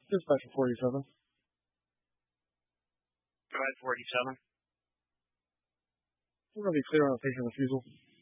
Dispatcher 47. Go ahead, 47. We're going to be clear on a patient refusal.